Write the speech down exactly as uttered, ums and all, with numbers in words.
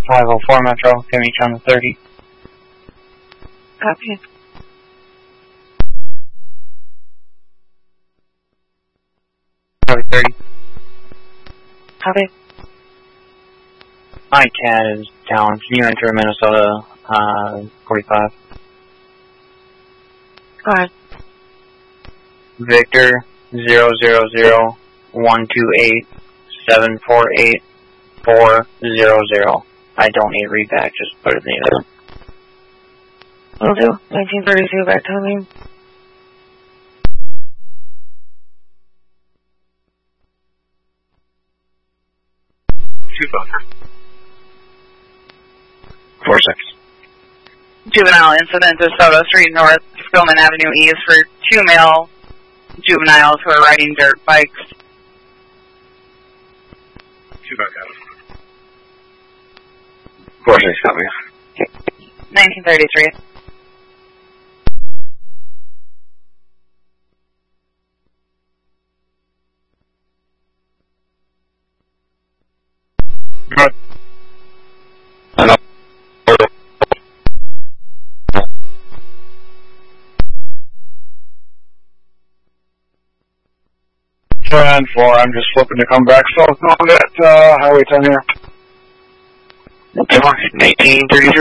five oh four Metro, can reach on the thirty. Copy. thirty. Copy. My cat is down. Can you enter Minnesota uh, forty-five? Go ahead. Victor zero zero zero one two eight seven four eight four zero zero. I don't need readback, just put it in the other. Will do. nineteen thirty-two, back to me. Two buffer. Four six. Juvenile incident to Soto Street North, Spillman Avenue East for two male juveniles who are riding dirt bikes. Two back out. Four six, copy. nineteen thirty-three. Good. ten four, I'm just flipping to come back south on that uh, Highway ten here. nineteen thirty-three.